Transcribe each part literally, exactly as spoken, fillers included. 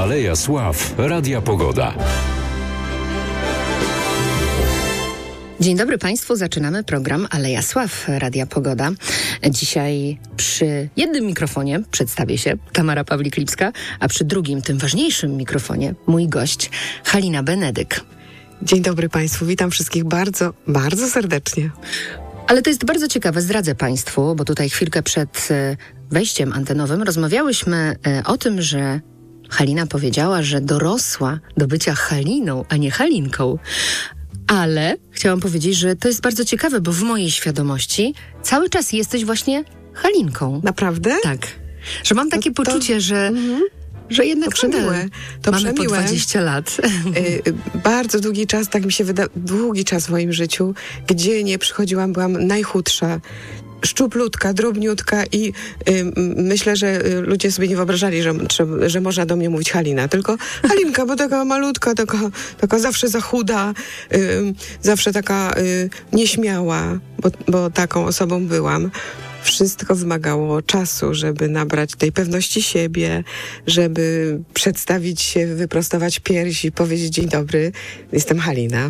Aleja Sław, Radia Pogoda. Dzień dobry Państwu, zaczynamy program Aleja Sław, Radia Pogoda. Dzisiaj przy jednym mikrofonie, przedstawię się, Tamara Pawlik-Lipska, a przy drugim, tym ważniejszym mikrofonie, mój gość, Halina Benedyk. Dzień dobry Państwu, witam wszystkich bardzo, bardzo serdecznie. Ale to jest bardzo ciekawe, zdradzę Państwu, bo tutaj chwilkę przed wejściem antenowym rozmawiałyśmy o tym, że Halina powiedziała, że dorosła do bycia Haliną, a nie Halinką. Ale chciałam powiedzieć, że to jest bardzo ciekawe, bo w mojej świadomości cały czas jesteś właśnie Halinką. Naprawdę? Tak. Że mam takie no to, poczucie, że, mm-hmm. że jednak to przemiłe. To mamy przemiłe. po dwadzieścia lat. Y, bardzo długi czas, tak mi się wyda, długi czas w moim życiu, gdzie nie przychodziłam, byłam najchudsza. Szczuplutka, drobniutka i y, myślę, że y, ludzie sobie nie wyobrażali, że, że, że można do mnie mówić Halina, tylko Halinka, bo taka malutka, taka, taka zawsze za chuda, y, zawsze taka y, nieśmiała, bo, bo taką osobą byłam. Wszystko wymagało czasu, żeby nabrać tej pewności siebie, żeby przedstawić się, wyprostować piersi, powiedzieć dzień dobry, jestem Halina.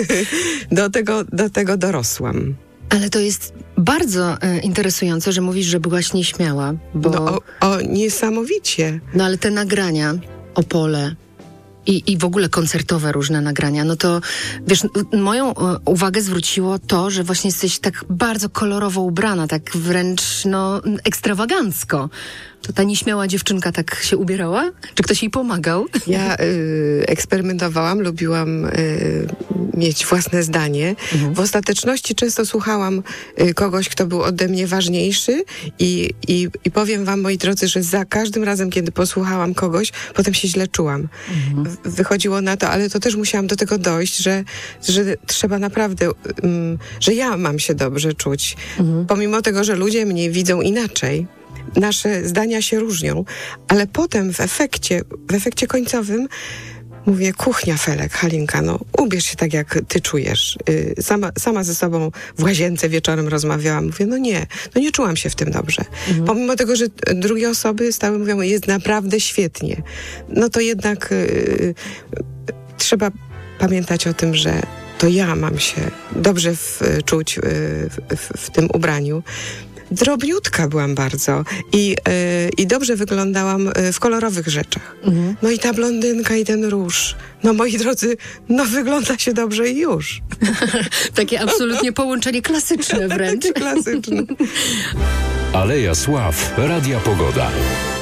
do, tego, do tego dorosłam. Ale to jest bardzo e, interesujące, że mówisz, że byłaś nieśmiała, bo... No, o, o, niesamowicie. No ale te nagrania, Opole i, i w ogóle koncertowe różne nagrania, no to wiesz, moją e, uwagę zwróciło to, że właśnie jesteś tak bardzo kolorowo ubrana, tak wręcz, no, ekstrawagancko. To ta nieśmiała dziewczynka tak się ubierała? Czy ktoś jej pomagał? Ja y, eksperymentowałam, lubiłam y, mieć własne zdanie. Mhm. W ostateczności często słuchałam y, kogoś, kto był ode mnie ważniejszy i, i, i powiem wam, moi drodzy, że za każdym razem, kiedy posłuchałam kogoś, potem się źle czułam. Mhm. Wychodziło na to, ale to też musiałam do tego dojść, że, że trzeba naprawdę, y, że ja mam się dobrze czuć. Mhm. Pomimo tego, że ludzie mnie widzą inaczej. Nasze zdania się różnią, ale potem w efekcie, w efekcie końcowym mówię, kuchnia Felek, Halinka, no ubierz się tak, jak ty czujesz. Yy, sama, sama ze sobą w łazience wieczorem rozmawiałam, mówię, no nie, no nie czułam się w tym dobrze. Mhm. Pomimo tego, że drugie osoby stały mówią, jest naprawdę świetnie. No to jednak yy, trzeba pamiętać o tym, że to ja mam się dobrze w, czuć yy, w, w tym ubraniu. Drobniutka byłam bardzo i, yy, i dobrze wyglądałam yy, w kolorowych rzeczach. Mhm. No i ta blondynka i ten róż. No moi drodzy, no wygląda się dobrze i już. Takie absolutnie połączenie klasyczne wręcz. Takie klasyczne. Aleja Sław, Radia Pogoda.